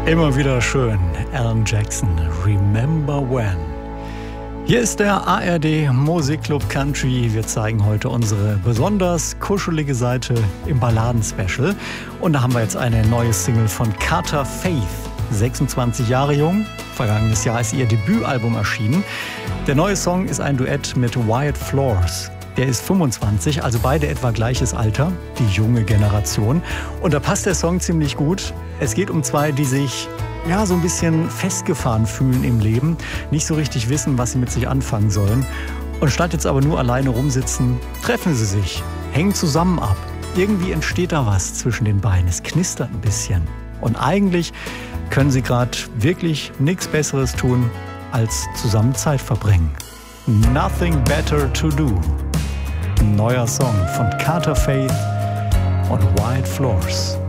Immer wieder schön. Alan Jackson, Remember When. Hier ist der ARD Musikclub Country. Wir zeigen heute unsere besonders kuschelige Seite im Balladen-Special. Und da haben wir jetzt eine neue Single von Carter Faith. 26 Jahre jung. Vergangenes Jahr ist ihr Debütalbum erschienen. Der neue Song ist ein Duett mit Wyatt Flores. Der ist 25, also beide etwa gleiches Alter, die junge Generation. Und da passt der Song ziemlich gut. Es geht um zwei, die sich so ein bisschen festgefahren fühlen im Leben, nicht so richtig wissen, was sie mit sich anfangen sollen. Und statt jetzt aber nur alleine rumsitzen, treffen sie sich, hängen zusammen ab. Irgendwie entsteht da was zwischen den beiden. Es knistert ein bisschen. Und eigentlich können sie gerade wirklich nichts Besseres tun, als zusammen Zeit verbringen. Nothing better to do. Ein neuer Song von Carter Faith und Wyatt Flores.